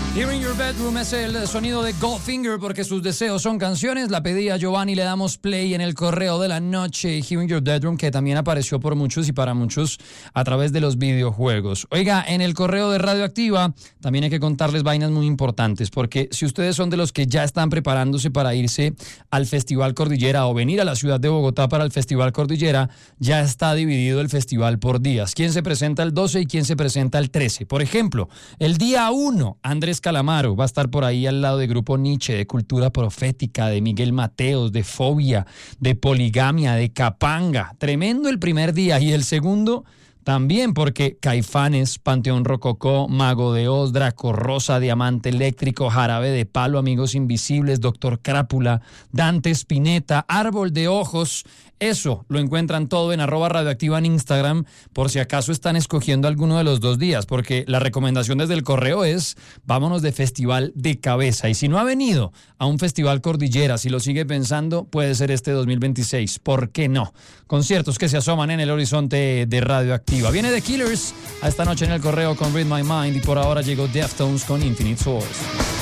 Here in Your Bedroom es el sonido de Goldfinger porque sus deseos son canciones. La pedí a Giovanni, le damos play en el correo de la noche. Here in Your Bedroom, que también apareció por muchos y para muchos a través de los videojuegos. Oiga, en el correo de Radioactiva también hay que contarles vainas muy importantes, porque si ustedes son de los que ya están preparándose para irse al Festival Cordillera o venir a la ciudad de Bogotá para el Festival Cordillera, ya está dividido el festival por días. ¿Quién se presenta el 12 y quién se presenta el 13? Por ejemplo, el día 1, Andrés Calamaro va a estar por ahí al lado de Grupo Nietzsche, de Cultura Profética, de Miguel Mateos, de Fobia, de Poligamia, de Capanga. Tremendo el primer día. Y el segundo también, porque Caifanes, Panteón Rococó, Mago de Oz, Draco Rosa, Diamante Eléctrico, Jarabe de Palo, Amigos Invisibles, Doctor Crápula, Dante Spinetta, Árbol de Ojos. Eso lo encuentran todo en @radioactiva en Instagram, por si acaso están escogiendo alguno de los 2 días, porque la recomendación desde el correo es vámonos de festival de cabeza. Y si no ha venido a un festival Cordillera, si lo sigue pensando, puede ser este 2026. ¿Por qué no? Conciertos que se asoman en el horizonte de Radioactiva. Viene The Killers a esta noche en el correo con Read My Mind y por ahora llegó Deftones con Infinite Source.